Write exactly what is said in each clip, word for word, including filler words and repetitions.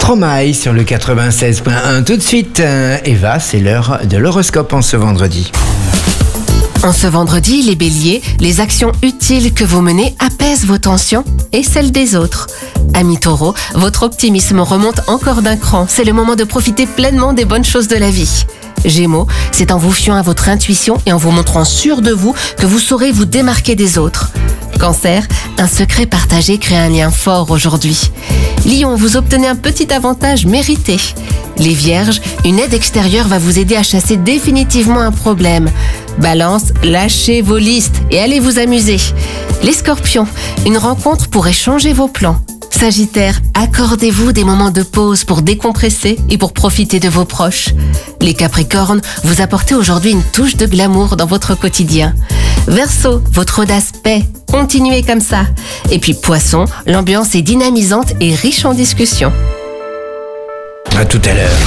Stromae sur le quatre-vingt-seize point un. Tout de suite, euh, Eva, c'est l'heure de l'horoscope en ce vendredi. En ce vendredi, les béliers, les actions utiles que vous menez apaisent vos tensions et celles des autres. Amis taureaux, votre optimisme remonte encore d'un cran. C'est le moment de profiter pleinement des bonnes choses de la vie. Gémeaux, c'est en vous fiant à votre intuition et en vous montrant sûr de vous que vous saurez vous démarquer des autres. Cancer, un secret partagé crée un lien fort aujourd'hui. Lion, vous obtenez un petit avantage mérité. Les vierges, une aide extérieure va vous aider à chasser définitivement un problème. Balance, lâchez vos listes et allez vous amuser. Les scorpions, une rencontre pourrait changer vos plans. Sagittaire, accordez-vous des moments de pause pour décompresser et pour profiter de vos proches. Les capricornes, vous apportez aujourd'hui une touche de glamour dans votre quotidien. Verseau, votre audace paie, continuez comme ça. Et puis Poisson, l'ambiance est dynamisante et riche en discussions. À tout à l'heure.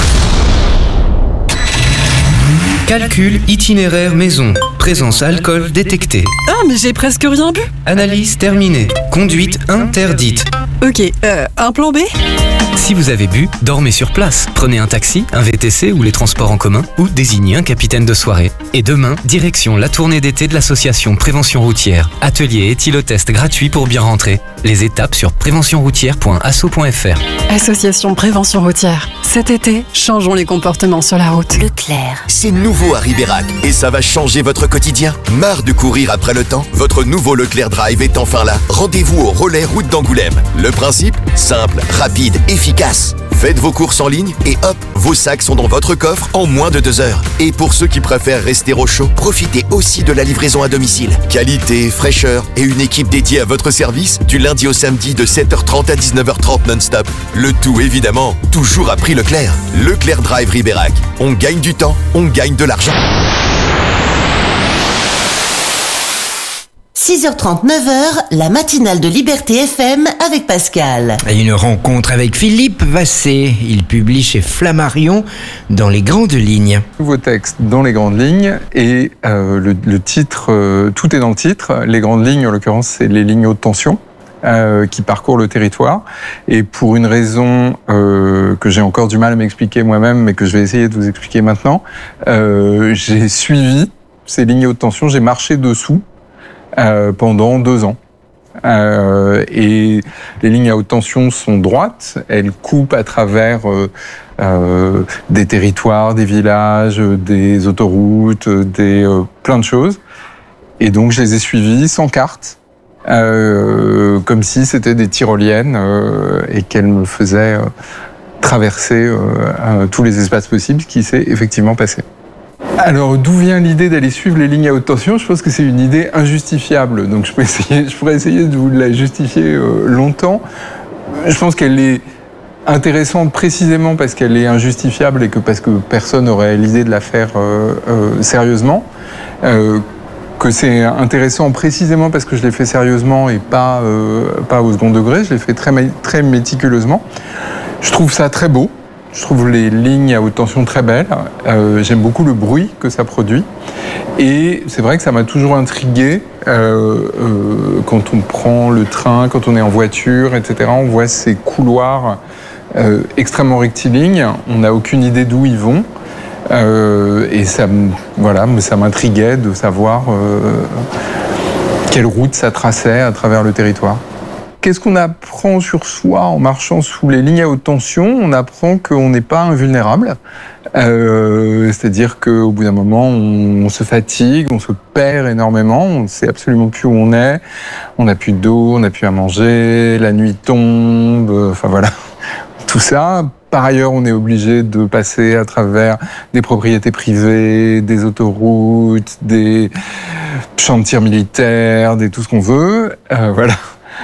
Calcul itinéraire maison. Présence alcool détectée. Ah, mais j'ai presque rien bu. Analyse terminée. Conduite interdite. Ok, euh, un plan B ? Si vous avez bu, dormez sur place. Prenez un taxi, un V T C ou les transports en commun, ou désignez un capitaine de soirée. Et demain, direction la tournée d'été de l'association Prévention Routière. Atelier éthylotest gratuit pour bien rentrer. Les étapes sur prévention routière point asso point f r. Association Prévention Routière. Cet été, changeons les comportements sur la route. Leclerc. C'est nouveau à Ribérac et ça va changer votre quotidien. Marre de courir après le temps ? Votre nouveau Leclerc Drive est enfin là. Rendez-vous au relais route d'Angoulême. Le principe ? Simple, rapide, efficace. Faites vos courses en ligne et hop, vos sacs sont dans votre coffre en moins de deux heures. Et pour ceux qui préfèrent rester au chaud, profitez aussi de la livraison à domicile. Qualité, fraîcheur et une équipe dédiée à votre service du lundi au samedi de sept heures trente à dix-neuf heures trente non-stop. Le tout évidemment, toujours à prix Leclerc. Leclerc Drive Ribérac. On gagne du temps, on gagne de l'argent. six heures trente, neuf heures, la matinale de Liberté F M avec Pascal. Et une rencontre avec Philippe Vassé. Il publie chez Flammarion dans les grandes lignes. Nouveau texte dans les grandes lignes et euh, le, le titre, euh, tout est dans le titre. Les grandes lignes, en l'occurrence, c'est les lignes haute tension euh, qui parcourent le territoire. Et pour une raison euh, que j'ai encore du mal à m'expliquer moi-même, mais que je vais essayer de vous expliquer maintenant, euh, j'ai suivi ces lignes haute tension, j'ai marché dessous. Euh, pendant deux ans. Euh, et les lignes à haute tension sont droites, elles coupent à travers euh, euh, des territoires, des villages, des autoroutes, des, euh, plein de choses. Et donc je les ai suivies sans carte, euh, comme si c'était des tyroliennes euh, et qu'elles me faisaient euh, traverser euh, euh, tous les espaces possibles, ce qui s'est effectivement passé. Alors, d'où vient l'idée d'aller suivre les lignes à haute tension ? Je pense que c'est une idée injustifiable. Donc, je, peux essayer, je pourrais essayer de vous la justifier euh, longtemps. Je pense qu'elle est intéressante précisément parce qu'elle est injustifiable et que parce que personne n'aurait l'idée de la faire euh, euh, sérieusement. Euh, que c'est intéressant précisément parce que je l'ai fait sérieusement et pas, euh, pas au second degré. Je l'ai fait très, très méticuleusement. Je trouve ça très beau. Je trouve les lignes à haute tension très belles. Euh, j'aime beaucoup le bruit que ça produit. Et c'est vrai que ça m'a toujours intrigué euh, euh, quand on prend le train, quand on est en voiture, et cetera. On voit ces couloirs euh, extrêmement rectilignes. On n'a aucune idée d'où ils vont. Euh, et ça, voilà, ça m'intriguait de savoir euh, quelle route ça traçait à travers le territoire. Qu'est-ce qu'on apprend sur soi en marchant sous les lignes à haute tension ? On apprend qu'on n'est pas invulnérable. Euh, c'est-à-dire qu'au bout d'un moment, on, on se fatigue, on se perd énormément, on ne sait absolument plus où on est. On n'a plus d'eau, on n'a plus à manger, la nuit tombe, euh, enfin voilà, tout ça. Par ailleurs, on est obligé de passer à travers des propriétés privées, des autoroutes, des champs de tir militaires, des tout ce qu'on veut. Euh, voilà.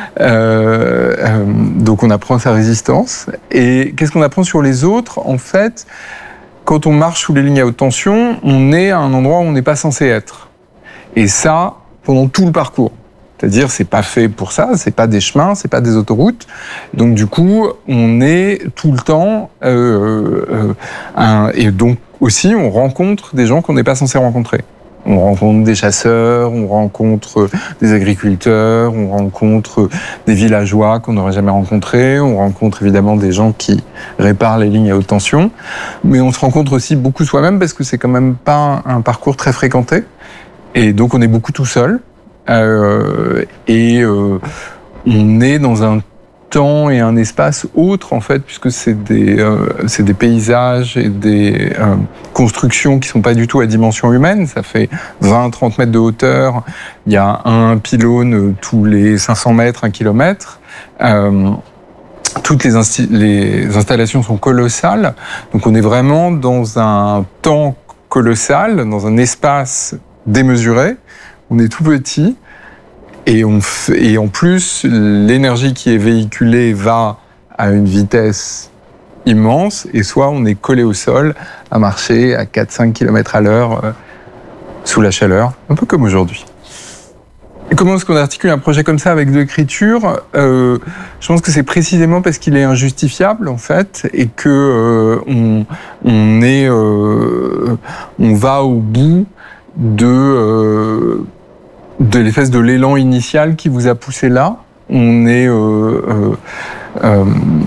Euh, euh, donc on apprend sa résistance. Et qu'est-ce qu'on apprend sur les autres ? En fait, quand on marche sous les lignes à haute tension, on est à un endroit où on n'est pas censé être. Et ça, pendant tout le parcours. C'est-à-dire, c'est pas fait pour ça, c'est pas des chemins, c'est pas des autoroutes. Donc du coup, on est tout le temps... Euh, euh, un, et donc aussi, on rencontre des gens qu'on n'est pas censé rencontrer. On rencontre des chasseurs, on rencontre des agriculteurs, on rencontre des villageois qu'on n'aurait jamais rencontrés, on rencontre évidemment des gens qui réparent les lignes à haute tension, mais on se rencontre aussi beaucoup soi-même parce que c'est quand même pas un parcours très fréquenté, et donc on est beaucoup tout seul, euh, et euh, on est dans un temps et un espace autre en fait, puisque c'est des euh, c'est des paysages et des euh, constructions qui sont pas du tout à dimension humaine. Ça fait vingt à trente mètres de hauteur. Il y a un pylône tous les cinq cents mètres, un kilomètre. Euh, toutes les, insti- les installations sont colossales. Donc on est vraiment dans un temps colossal, dans un espace démesuré. On est tout petit. Et, on f- et en plus, l'énergie qui est véhiculée va à une vitesse immense, et soit on est collé au sol à marcher à quatre à cinq kilomètres à l'heure euh, sous la chaleur, un peu comme aujourd'hui. Et comment est-ce qu'on articule un projet comme ça avec de l'écriture ? euh, Je pense que c'est précisément parce qu'il est injustifiable en fait, et que euh, on, on est, euh, on va au bout de euh, de l'espèce de l'élan initial qui vous a poussé là. On est... Euh, euh, euh,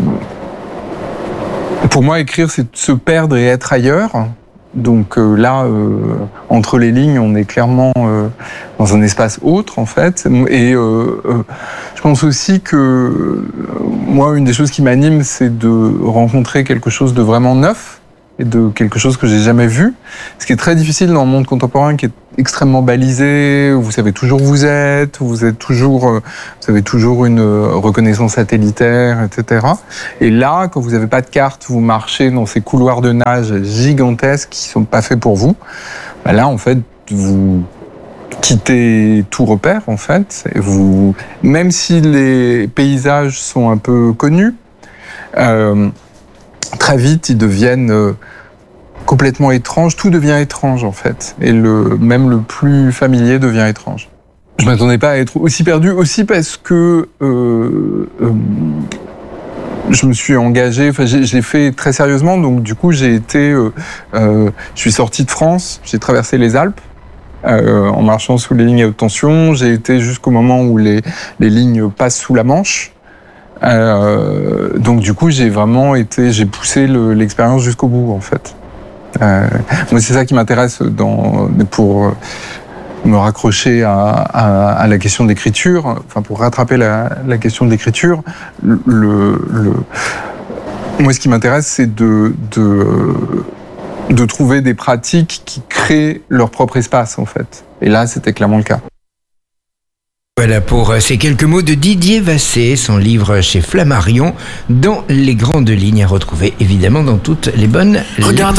pour moi, écrire, c'est se perdre et être ailleurs. Donc euh, là, euh, entre les lignes, on est clairement euh, dans un espace autre, en fait. Et euh, euh, je pense aussi que, euh, moi, une des choses qui m'anime, c'est de rencontrer quelque chose de vraiment neuf, et de quelque chose que j'ai jamais vu. Ce qui est très difficile dans le monde contemporain, qui est extrêmement balisé, où vous savez toujours où vous êtes, où vous êtes toujours, vous avez toujours une reconnaissance satellitaire, et cetera. Et là, quand vous n'avez pas de carte, vous marchez dans ces couloirs de nage gigantesques qui sont pas faits pour vous. Bah là, en fait, vous quittez tout repère, en fait. Et vous, même si les paysages sont un peu connus, euh, très vite, ils deviennent euh, complètement étranges. Tout devient étrange, en fait. Et le, même le plus familier devient étrange. Je ne m'attendais pas à être aussi perdu, aussi parce que euh, euh, je me suis engagé, enfin, j'ai, je l'ai fait très sérieusement. Donc, du coup, j'ai été... Euh, euh, je suis sorti de France, j'ai traversé les Alpes euh, en marchant sous les lignes à haute tension. J'ai été jusqu'au moment où les, les lignes passent sous la Manche. Euh, donc du coup j'ai vraiment été, j'ai poussé le, l'expérience jusqu'au bout en fait. Euh, moi c'est ça qui m'intéresse dans, pour me raccrocher à, à, à la question de l'écriture, enfin pour rattraper la, la question de l'écriture. Le, le, moi ce qui m'intéresse c'est de, de, de trouver des pratiques qui créent leur propre espace en fait. Et là c'était clairement le cas. Voilà pour ces quelques mots de Didier Vassé, son livre chez Flammarion, dans les grandes lignes à retrouver évidemment dans toutes les bonnes... Regarde.